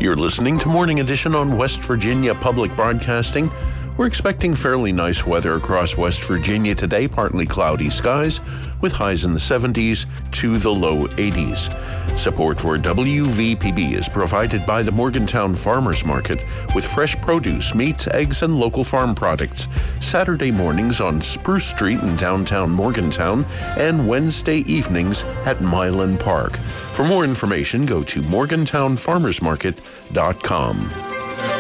You're listening to Morning Edition on West Virginia Public Broadcasting. We're expecting fairly nice weather across West Virginia today, partly cloudy skies with highs in the 70s to the low 80s. Support for WVPB is provided by the Morgantown Farmers Market with fresh produce, meats, eggs, and local farm products. Saturday mornings on Spruce Street in downtown Morgantown and Wednesday evenings at Milan Park. For more information, go to morgantownfarmersmarket.com.